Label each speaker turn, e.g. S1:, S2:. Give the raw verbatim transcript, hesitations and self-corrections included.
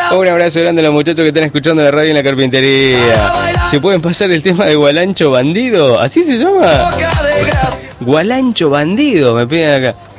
S1: Un abrazo grande a los muchachos que están escuchando la radio en la carpintería. ¿Se pueden pasar el tema de Gualancho Bandido? ¿Así se llama? Gualancho Bandido, me piden acá.